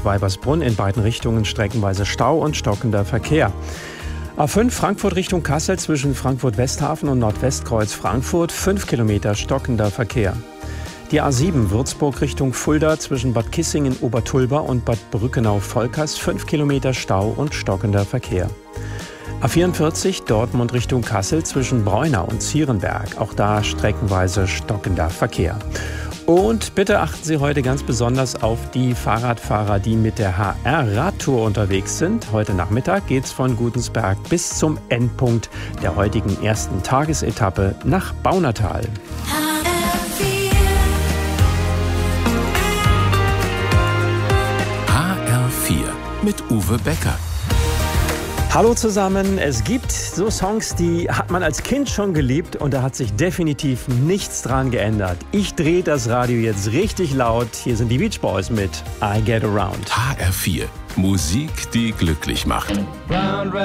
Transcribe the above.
Frankfurt-Weibersbrunn in beiden Richtungen streckenweise Stau und stockender Verkehr. A5 Frankfurt Richtung Kassel zwischen Frankfurt-Westhafen und Nordwestkreuz Frankfurt 5 Kilometer stockender Verkehr. Die A7 Würzburg Richtung Fulda zwischen Bad Kissingen Obertulba und Bad Brückenau-Volkers 5 Kilometer Stau und stockender Verkehr. A44 Dortmund Richtung Kassel zwischen Braunau und Zierenberg, auch da streckenweise stockender Verkehr. Und bitte achten Sie heute ganz besonders auf die Fahrradfahrer, die mit der HR-Radtour unterwegs sind. Heute Nachmittag geht's von Gudensberg bis zum Endpunkt der heutigen ersten Tagesetappe nach Baunatal. HR4 mit Uwe Becker. Hallo zusammen, es gibt so Songs, die hat man als Kind schon geliebt und da hat sich definitiv nichts dran geändert. Ich drehe das Radio jetzt richtig laut. Hier sind die Beach Boys mit I Get Around. HR4, Musik, die glücklich macht.